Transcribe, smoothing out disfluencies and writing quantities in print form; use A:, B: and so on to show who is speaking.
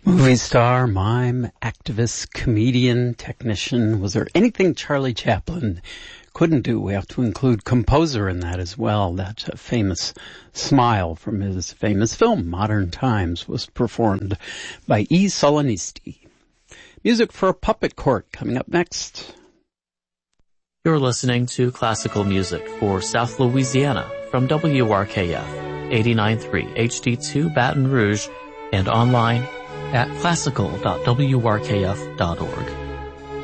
A: Movie star, mime, activist, comedian, technician. Was there anything Charlie Chaplin couldn't do? We have to include composer in that as well. That famous smile from his famous film, Modern Times, was performed by E. Solonisti. Music for a Puppet Court coming up next.
B: You're listening to classical music for South Louisiana from WRKF 89.3 HD2 Baton Rouge and online at classical.wrkf.org.